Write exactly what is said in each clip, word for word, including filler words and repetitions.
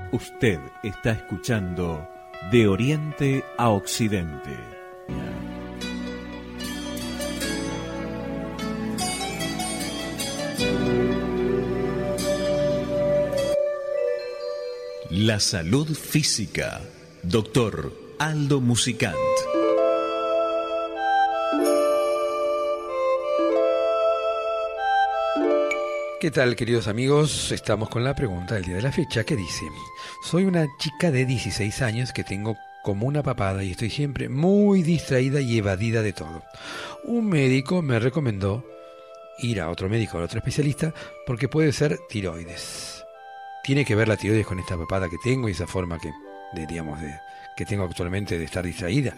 Usted está escuchando De Oriente a Occidente. La salud física. Doctor Aldo Musicant. ¿Qué tal, queridos amigos? Estamos con la pregunta del día de la fecha, que dice: soy una chica de dieciséis años que tengo como una papada y estoy siempre muy distraída y evadida de todo. Un médico me recomendó ir a otro médico, a otro especialista, porque puede ser tiroides. ¿Tiene que ver la tiroides con esta papada que tengo y esa forma que, de, digamos, de, que tengo actualmente de estar distraída?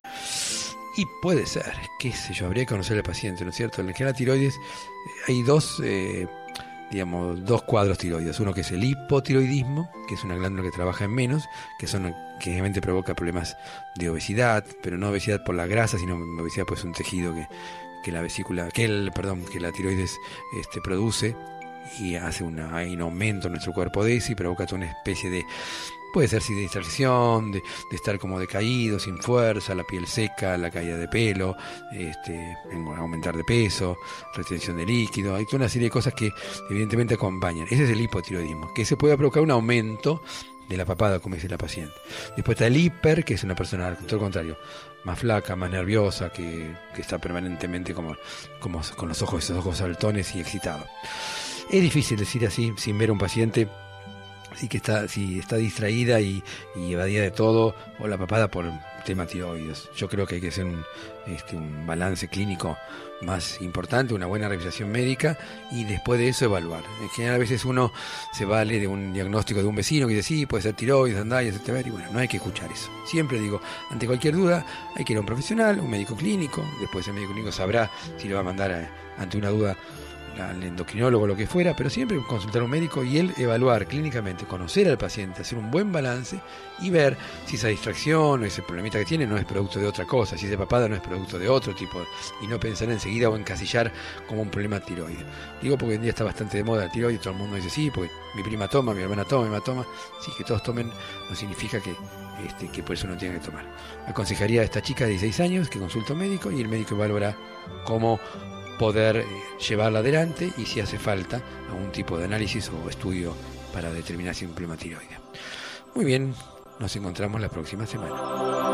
Y puede ser, qué sé yo, habría que conocer al paciente, ¿no es cierto? En el que la tiroides hay dos... Eh, digamos, dos cuadros tiroides. Uno que es el hipotiroidismo, que es una glándula que trabaja en menos, que son que generalmente provoca problemas de obesidad, pero no obesidad por la grasa, sino obesidad pues un tejido que, que la vesícula, que el, perdón, que la tiroides este, produce y hace una, hay un aumento en nuestro cuerpo de eso y provoca toda una especie de, puede ser sí, de distracción, de, de estar como decaído, sin fuerza, la piel seca, la caída de pelo, este, aumentar de peso, retención de líquido. Hay toda una serie de cosas que evidentemente acompañan. Ese es el hipotiroidismo, que se puede provocar un aumento de la papada, como dice la paciente. Después está el hiper, que es una persona, al contrario, más flaca, más nerviosa, que, que está permanentemente como, como con los ojos, esos ojos saltones y excitado. Es difícil decir así, sin ver a un paciente, si que está, si está distraída y, y evadida de todo, o la papada por tema tiroides. Yo creo que hay que hacer un, este, un balance clínico más importante, una buena revisación médica y después de eso evaluar. En general a veces uno se vale de un diagnóstico de un vecino que dice sí, puede ser tiroides, andá y hacerte ver, y bueno, no hay que escuchar eso. Siempre digo, ante cualquier duda hay que ir a un profesional, un médico clínico, después el médico clínico sabrá si le va a mandar a, ante una duda al endocrinólogo, lo que fuera, pero siempre consultar a un médico y él evaluar clínicamente, conocer al paciente, hacer un buen balance y ver si esa distracción o ese problemita que tiene no es producto de otra cosa, si esa papada no es producto de otro tipo, y no pensar enseguida o encasillar como un problema tiroide. Digo porque hoy en día está bastante de moda el tiroide, todo el mundo dice sí, porque mi prima toma, mi hermana toma, mi mamá toma. Sí, que todos tomen no significa que, este, que por eso no tienen que tomar. Aconsejaría a esta chica de dieciséis años que consulte a un médico y el médico evaluará cómo poder llevarla adelante y si hace falta algún tipo de análisis o estudio para determinar si es un problema tiroide. Muy bien, nos encontramos la próxima semana.